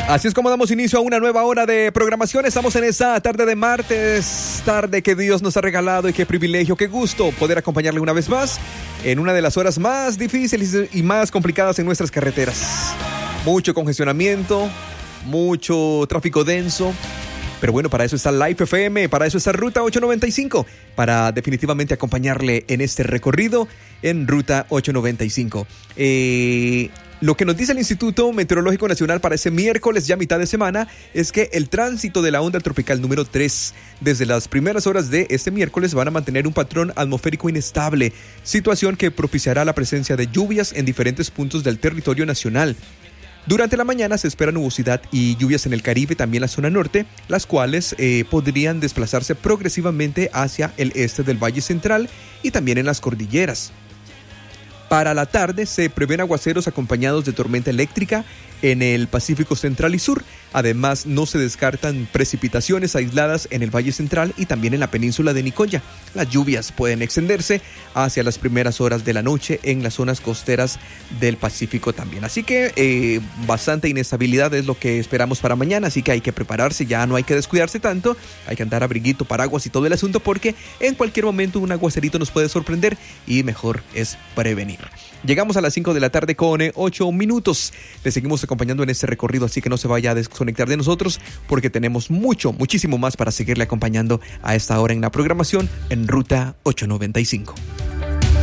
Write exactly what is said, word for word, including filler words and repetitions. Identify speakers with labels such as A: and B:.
A: Así es como damos inicio a una nueva hora de programación. Estamos en esta tarde de martes, tarde que Dios nos ha regalado, y qué privilegio, qué gusto poder acompañarle una vez más en una de las horas más difíciles y más complicadas en nuestras carreteras. Mucho congestionamiento, mucho tráfico denso. Pero bueno, para eso está Life F M, para eso está Ruta ochocientos noventa y cinco, para definitivamente acompañarle en este recorrido en Ruta ochocientos noventa y cinco. Eh... Lo que nos dice el Instituto Meteorológico Nacional para ese miércoles, ya mitad de semana, es que el tránsito de la onda tropical número tres desde las primeras horas de este miércoles van a mantener un patrón atmosférico inestable, situación que propiciará la presencia de lluvias en diferentes puntos del territorio nacional. Durante la mañana se espera nubosidad y lluvias en el Caribe, también la zona norte, las cuales eh, podrían desplazarse progresivamente hacia el este del Valle Central y también en las cordilleras. Para la tarde se prevén aguaceros acompañados de tormenta eléctrica en el Pacífico Central y Sur. Además, no se descartan precipitaciones aisladas en el Valle Central y también en la península de Nicoya. Las lluvias pueden extenderse hacia las primeras horas de la noche en las zonas costeras del Pacífico también. Así que eh, bastante inestabilidad es lo que esperamos para mañana, así que hay que prepararse, ya no hay que descuidarse tanto, hay que andar abriguito, paraguas y todo el asunto, porque en cualquier momento un aguacerito nos puede sorprender y mejor es prevenir. Llegamos a las cinco de la tarde con ocho minutos. Le seguimos acompañando en este recorrido, así que no se vaya a desconectar de nosotros, porque tenemos mucho, muchísimo más para seguirle acompañando a esta hora en la programación en Ruta ochocientos noventa y cinco.